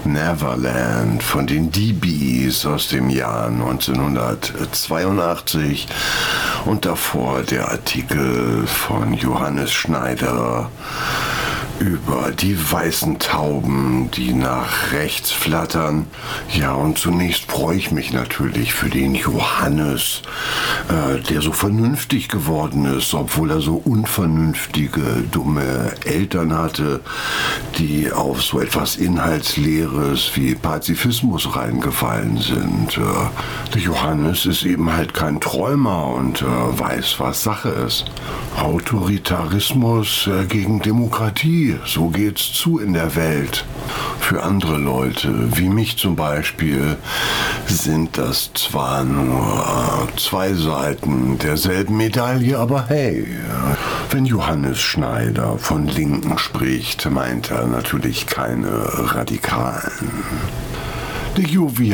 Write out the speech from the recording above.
Neverland von den DBs aus dem Jahr 1982 und davor der Artikel von Johannes Schneider über die weißen Tauben, die nach rechts flattern. Ja, und zunächst freue ich mich natürlich für den Johannes, der so vernünftig geworden ist, obwohl er so unvernünftige, dumme Eltern hatte, die auf so etwas Inhaltsleeres wie Pazifismus reingefallen sind. Der Johannes ist eben halt kein Träumer und weiß, was Sache ist. Autoritarismus gegen Demokratie, so geht's zu in der Welt. Für andere Leute, wie mich zum Beispiel, sind das zwar nur zwei Seiten derselben Medaille, aber hey, wenn Johannes Schneider von Linken spricht, meint er natürlich keine Radikalen. Der Jovial